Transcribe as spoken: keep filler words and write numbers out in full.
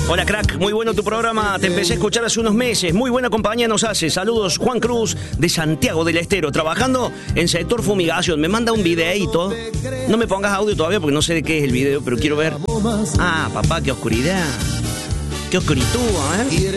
Hola, crack, muy bueno tu programa. Te empecé a escuchar hace unos meses. Muy buena compañía nos hace. Saludos, Juan Cruz, de Santiago del Estero, trabajando en sector fumigación. Me manda un videíto. No me pongas audio todavía porque no sé de qué es el video, pero quiero ver. Ah, papá, qué oscuridad. Qué oscuritud, ¿eh?